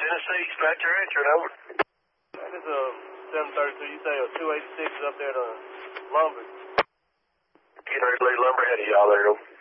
Tennessee, dispatch your answer, over. That is a 732. You say a 286 is up there to Lumber. Getting ready to leave Lumber ahead of y'all there, though.